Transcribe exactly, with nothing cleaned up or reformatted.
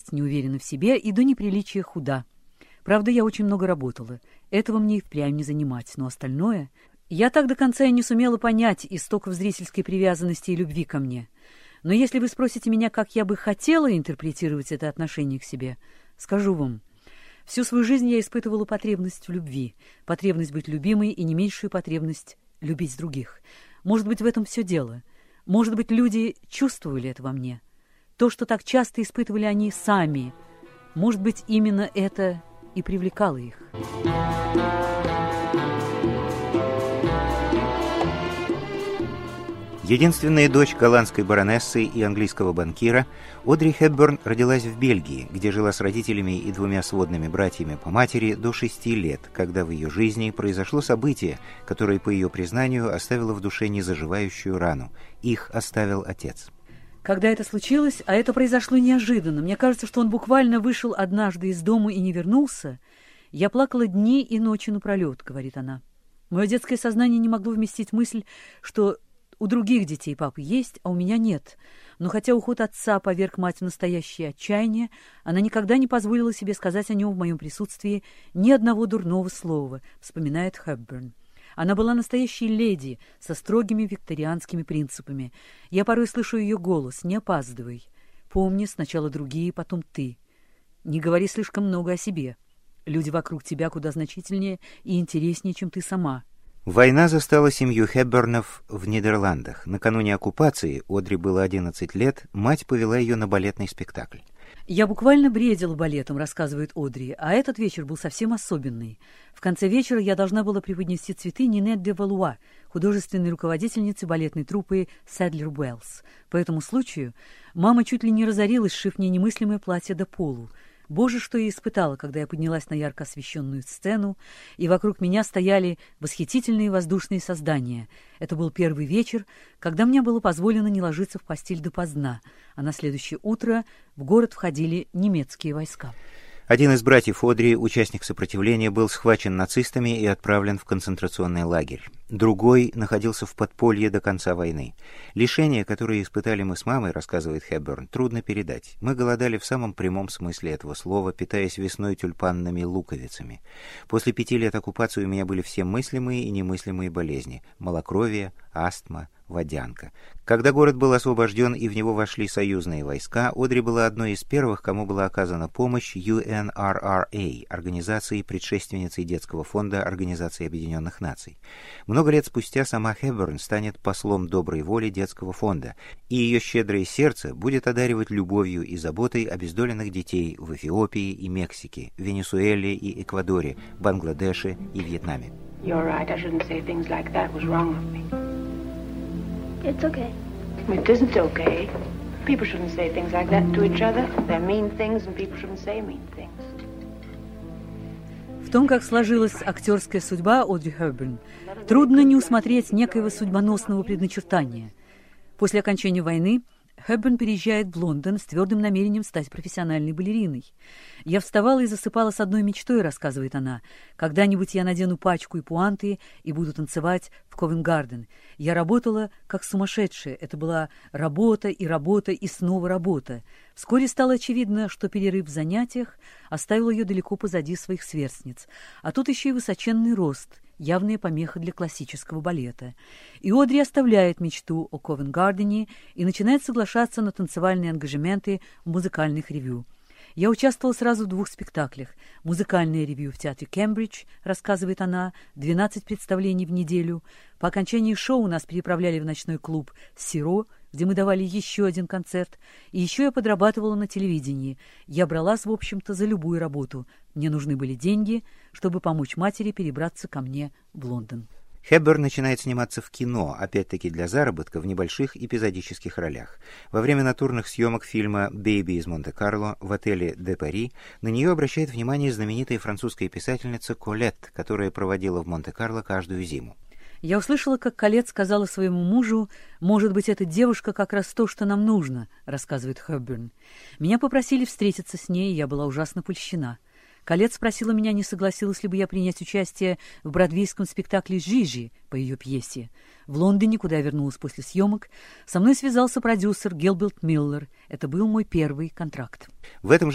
малость не уверена в себе и до неприличия худа. Правда, я очень много работала. Этого мне и впрямь не занимать, но остальное... Я так до конца и не сумела понять истоков зрительской привязанности и любви ко мне. Но если вы спросите меня, как я бы хотела интерпретировать это отношение к себе, скажу вам, всю свою жизнь я испытывала потребность в любви, потребность быть любимой и не меньшую потребность любить других. Может быть, в этом все дело. Может быть, люди чувствовали это во мне. То, что так часто испытывали они сами, может быть, именно это и привлекало их. Единственная дочь голландской баронессы и английского банкира, Одри Хепберн родилась в Бельгии, где жила с родителями и двумя сводными братьями по матери до шести лет, когда в ее жизни произошло событие, которое, по ее признанию, оставило в душе незаживающую рану. Их оставил отец. Когда это случилось, а это произошло неожиданно, мне кажется, что он буквально вышел однажды из дома и не вернулся, я плакала дни и ночи напролет, говорит она. Мое детское сознание не могло вместить мысль, что у других детей папы есть, а у меня нет. Но хотя уход отца поверг мать в настоящее отчаяние, она никогда не позволила себе сказать о нем в моем присутствии ни одного дурного слова, вспоминает Хепберн. Она была настоящей леди со строгими викторианскими принципами. Я порой слышу ее голос: «Не опаздывай. Помни, сначала другие, потом ты. Не говори слишком много о себе. Люди вокруг тебя куда значительнее и интереснее, чем ты сама». Война застала семью Хепбернов в Нидерландах. Накануне оккупации, Одри было одиннадцать лет, мать повела ее на балетный спектакль. «Я буквально бредила балетом», — рассказывает Одри, а этот вечер был совсем особенный. В конце вечера я должна была преподнести цветы Нинет де Валуа, художественной руководительнице балетной труппы Садлер Уэллс. По этому случаю мама чуть ли не разорилась, сшив мне немыслимое платье до полу. Боже, что я испытала, когда я поднялась на ярко освещенную сцену, и вокруг меня стояли восхитительные воздушные создания. Это был первый вечер, когда мне было позволено не ложиться в постель допоздна, а на следующее утро в город входили немецкие войска. Один из братьев Одри, участник сопротивления, был схвачен нацистами и отправлен в концентрационный лагерь. Другой находился в подполье до конца войны. Лишения, которые испытали мы с мамой, рассказывает Хепберн, трудно передать. Мы голодали в самом прямом смысле этого слова, питаясь весной тюльпанными луковицами. После пяти лет оккупации у меня были все мыслимые и немыслимые болезни: малокровие, астма, водянка. Когда город был освобожден и в него вошли союзные войска, Одри была одной из первых, кому была оказана помощь ю эн ар ар эй, организации, предшественницей детского фонда Организации Объединенных Наций. Много лет спустя сама Хепберн станет послом доброй воли детского фонда, и ее щедрое сердце будет одаривать любовью и заботой обездоленных детей в Эфиопии и Мексике, Венесуэле и Эквадоре, Бангладеше и Вьетнаме. You're right, I shouldn't say things like that. It was wrong of me. It's okay. It isn't okay. People shouldn't say things like that to each other. They're mean things, and people shouldn't say mean things. В том, как сложилась актерская судьба Одри Хепберн, трудно не усмотреть некоего судьбоносного предначертания. После окончания войны Хепберн переезжает в Лондон с твердым намерением стать профессиональной балериной. «Я вставала и засыпала с одной мечтой», — рассказывает она. «Когда-нибудь я надену пачку и пуанты и буду танцевать в Ковент-Гарден. Я работала как сумасшедшая. Это была работа и работа и снова работа. Вскоре стало очевидно, что перерыв в занятиях оставил ее далеко позади своих сверстниц. А тут еще и высоченный рост, явная помеха для классического балета. И Одри оставляет мечту о Ковент-Гардене и начинает соглашаться на танцевальные ангажементы в музыкальных ревю. «Я участвовала сразу в двух спектаклях. Музыкальное ревью в театре Кембридж», рассказывает она, двенадцать представлений в неделю. По окончании шоу нас переправляли в ночной клуб «Сиро», где мы давали еще один концерт. И еще я подрабатывала на телевидении. Я бралась, в общем-то, за любую работу. Мне нужны были деньги, чтобы помочь матери перебраться ко мне в Лондон. Хепберн начинает сниматься в кино, опять-таки для заработка, в небольших эпизодических ролях. Во время натурных съемок фильма «Бэйби из Монте-Карло» в отеле «Де Пари» на нее обращает внимание знаменитая французская писательница Колетт, которая проводила в Монте-Карло каждую зиму. «Я услышала, как Колетт сказала своему мужу: может быть, эта девушка как раз то, что нам нужно», — рассказывает Хепберн. «Меня попросили встретиться с ней, и я была ужасно польщена. Колетт спросила меня, не согласилась ли бы я принять участие в бродвейском спектакле «Жижи» по ее пьесе. В Лондоне, куда я вернулась после съемок, со мной связался продюсер Гилберт Миллер. Это был мой первый контракт». В этом